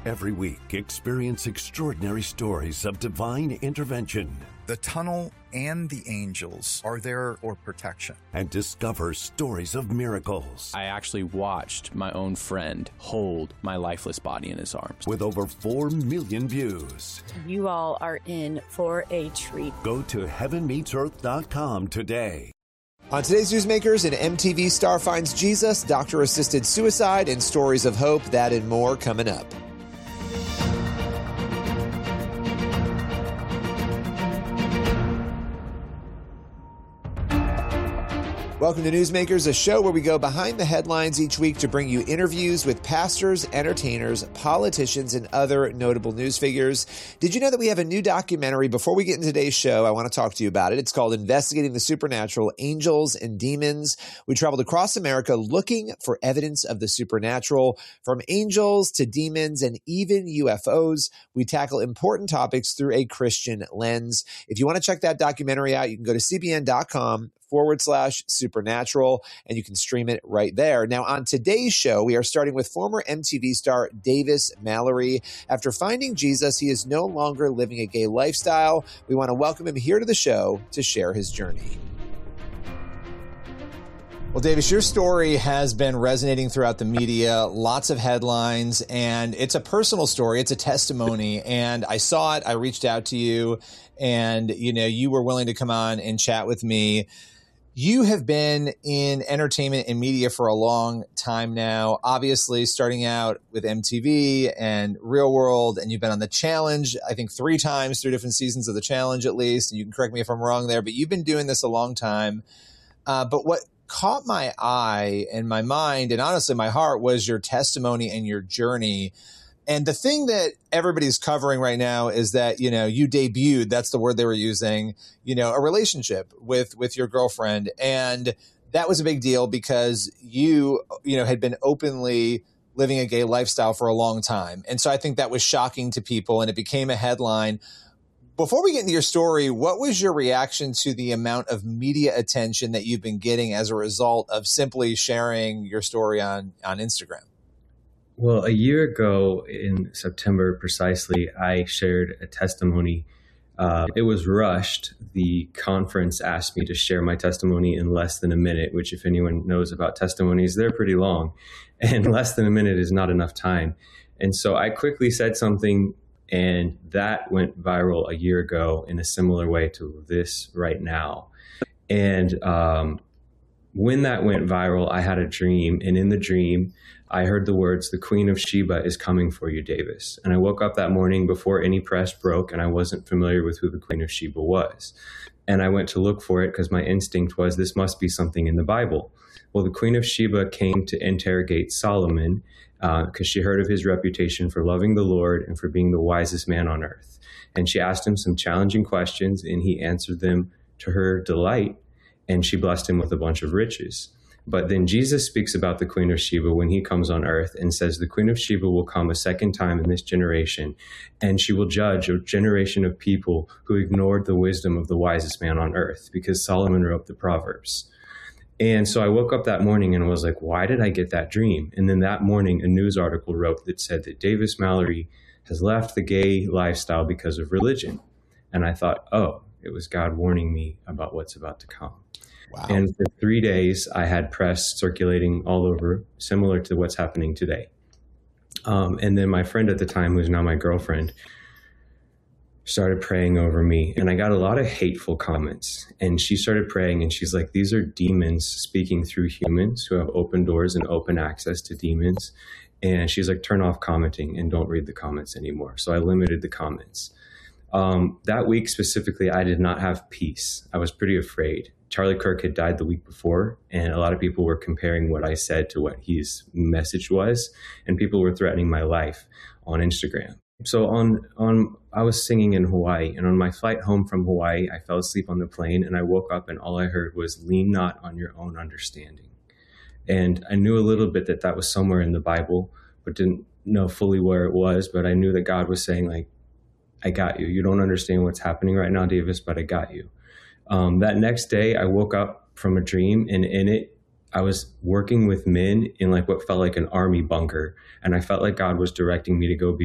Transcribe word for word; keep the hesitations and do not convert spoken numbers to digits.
Every week, experience extraordinary stories of divine intervention. The tunnel and the angels are there for protection. And discover stories of miracles. I actually watched my own friend hold my lifeless body in his arms. With over four million views. You all are in for a treat. Go to heaven meets earth dot com today. On today's Newsmakers, an M T V star finds Jesus, doctor-assisted suicide, and stories of hope. That and more coming up. Welcome to Newsmakers, a show where we go behind the headlines each week to bring you interviews with pastors, entertainers, politicians, and other notable news figures. Did you know that we have a new documentary? Before we get into today's show, I want to talk to you about it. It's called Investigating the Supernatural, Angels and Demons. We traveled across America looking for evidence of the supernatural. From angels to demons and even U F Os, we tackle important topics through a Christian lens. If you want to check that documentary out, you can go to c b n dot com forward slash supernatural, and you can stream it right there. Now, on today's show, we are starting with former M T V star Davis Mallory. After finding Jesus, he is no longer living a gay lifestyle. We want to welcome him here to the show to share his journey. Well, Davis, your story has been resonating throughout the media, lots of headlines, and it's a personal story. It's a testimony, and I saw it. I reached out to you, and, you know, you were willing to come on and chat with me. You have been in entertainment and media for a long time now, obviously starting out with M T V and Real World, and you've been on The Challenge, I think three times, three different seasons of The Challenge at least, and you can correct me if I'm wrong there, but you've been doing this a long time. Uh, but what caught my eye and my mind and honestly my heart was your testimony and your journey. And the thing that everybody's covering right now is that, you know, you debuted, that's the word they were using, you know, a relationship with, with your girlfriend. And that was a big deal because you, you know, had been openly living a gay lifestyle for a long time. And so I think that was shocking to people and it became a headline. Before we get into your story, what was your reaction to the amount of media attention that you've been getting as a result of simply sharing your story on, on Instagram? Well, a year ago in September precisely, I shared a testimony. Uh, it was rushed. The conference asked me to share my testimony in less than a minute, which if anyone knows about testimonies, they're pretty long. And less than a minute is not enough time. And so I quickly said something, and that went viral a year ago in a similar way to this right now. And um, when that went viral, I had a dream. And in the dream, I heard the words, "The Queen of Sheba is coming for you, Davis." And I woke up that morning before any press broke, and I wasn't familiar with who the Queen of Sheba was. And I went to look for it because my instinct was this must be something in the Bible. Well, the Queen of Sheba came to interrogate Solomon because uh, she heard of his reputation for loving the Lord and for being the wisest man on earth. And she asked him some challenging questions, and he answered them to her delight, and she blessed him with a bunch of riches. But then Jesus speaks about the Queen of Sheba when he comes on earth and says, the Queen of Sheba will come a second time in this generation, and she will judge a generation of people who ignored the wisdom of the wisest man on earth, because Solomon wrote the Proverbs. And so I woke up that morning and was like, why did I get that dream? And then that morning, a news article wrote that said that Davis Mallory has left the gay lifestyle because of religion. And I thought, oh, it was God warning me about what's about to come. Wow. And for three days, I had press circulating all over, similar to what's happening today. Um, and then my friend at the time, who's now my girlfriend, started praying over me. And I got a lot of hateful comments. And she started praying, and she's like, these are demons speaking through humans who have open doors and open access to demons. And she's like, turn off commenting and don't read the comments anymore. So I limited the comments. Um, that week specifically, I did not have peace. I was pretty afraid. Charlie Kirk had died the week before, and a lot of people were comparing what I said to what his message was, and people were threatening my life on Instagram. So on, on, I was singing in Hawaii, and on my flight home from Hawaii, I fell asleep on the plane, and I woke up, and all I heard was, lean not on your own understanding. And I knew a little bit that that was somewhere in the Bible, but didn't know fully where it was, but I knew that God was saying, like, I got you. You don't understand what's happening right now, Davis, but I got you. Um, that next day, I woke up from a dream, and in it, I was working with men in like what felt like an army bunker. And I felt like God was directing me to go be